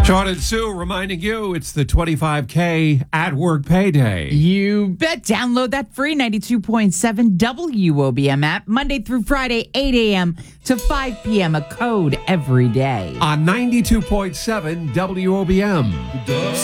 Sean and Sue reminding you it's the 25K at work payday. You bet. Download that free 92.7 WOBM app Monday through Friday, 8 a.m. to 5 p.m. A code every day. On 92.7 WOBM.